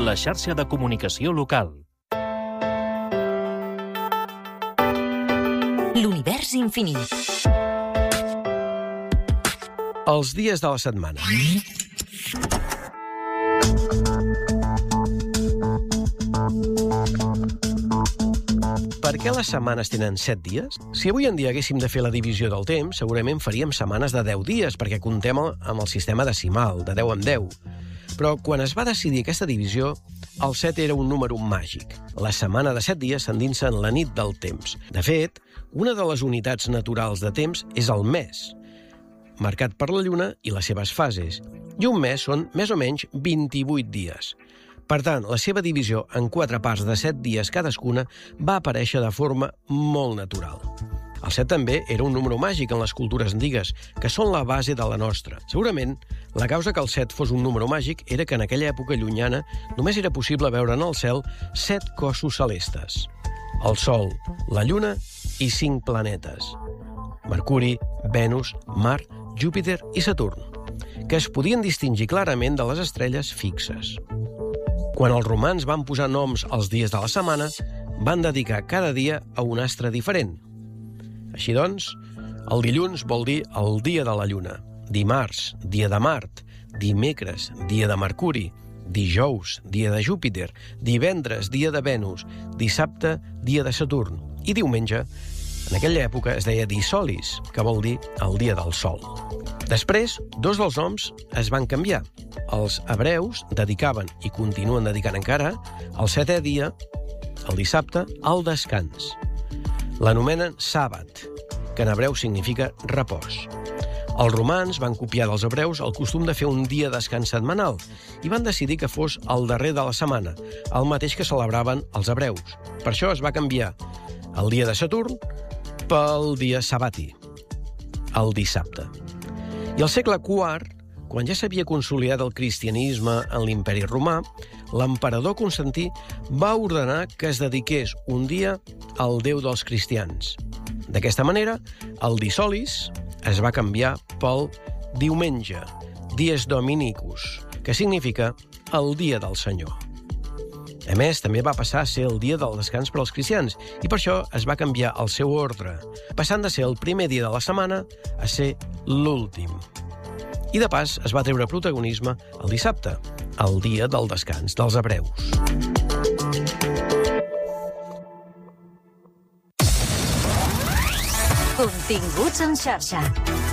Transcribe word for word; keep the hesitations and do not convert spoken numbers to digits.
la xarxa de comunicació local. L'univers infinit. Els dies de la setmana. Per què les setmanes tenen set dies? Si avui en dia haguéssim de fer la divisió del temps, segurament faríem setmanes de deu dies, perquè comptem amb el sistema decimal, de deu en deu. Però quan es va decidir aquesta divisió, el set era un número màgic. La setmana de set dies s'endinsa en la nit del temps. De fet, una de les unitats naturals de temps és el mes, marcat per la lluna i les seves fases. I un mes són més o menys vint-i-vuit dies. Per tant, la seva divisió en quatre parts de set dies cadascuna va aparèixer de forma molt natural. El set també era un número màgic en les cultures antigues, que són la base de la nostra. Segurament, la causa que el set fos un número màgic era que en aquella època llunyana només era possible veure en el cel set cossos celestes: el Sol, la Lluna i cinc planetes: Mercuri, Venus, Mart, Júpiter i Saturn, que es podien distingir clarament de les estrelles fixes. Quan els romans van posar noms als dies de la setmana, van dedicar cada dia a un astre diferent. Així doncs, el dilluns vol dir el dia de la Lluna, dimarts, dia de Mart, dimecres, dia de Mercuri, dijous, dia de Júpiter, divendres, dia de Venus, dissabte, dia de Saturn, i diumenge, en aquella època es deia Dissolis, que vol dir el dia del Sol. Després, dos dels noms es van canviar. Els hebreus dedicaven, i continuen dedicant encara, el setè dia, el dissabte, al descans. L'anomenen sàbat, que en hebreu significa repòs. Els romans van copiar dels hebreus el costum de fer un dia de descans setmanal i van decidir que fos el darrer de la setmana, el mateix que celebraven els hebreus. Per això es va canviar el dia de Saturn pel dia sabati, el dissabte. I al segle quart, quan ja s'havia consolidat el cristianisme en l'imperi romà, l'emperador Constantí va ordenar que es dediqués un dia al déu dels cristians. D'aquesta manera, el Dissolis es va canviar pel diumenge, Dies Dominicus, que significa el dia del Senyor. A més, també va passar a ser el dia del descans per als cristians, i per això es va canviar el seu ordre, passant de ser el primer dia de la setmana a ser l'últim. I de pas es va treure protagonisme el dissabte, el dia del descans dels hebreus. Continguts en xarxa.